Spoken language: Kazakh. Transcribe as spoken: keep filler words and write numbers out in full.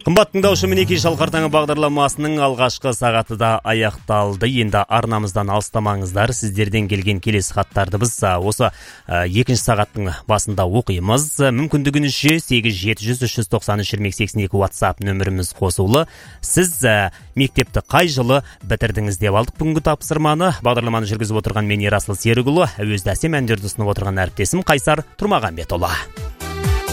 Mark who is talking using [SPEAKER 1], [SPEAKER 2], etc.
[SPEAKER 1] Қымбат тыңдаушы, мінекей Шалқар таңы бағдарламасының алғашқы сағаты да аяқталды. Енді арнамыздан алыстамаңыздар. Сіздерден келген келесі хаттарды біз осы екінші сағаттың басында оқимыз. Мүмкіндігіңізше сегіз жеті жүз үш жүз тоқсан үш жиырма екі сексен екі WhatsApp нөміріміз қосулы. Сіз мектепті қай жылы бітірдіңіз деп алдық бүгінгі тапсырманы. Бағдарламаны жүргізіп отырған мен Ерасыл Серікұлы, әуезді әсем әндерді ұсынып отырған әріптесім Қайсар Тұрмағанбетұлы.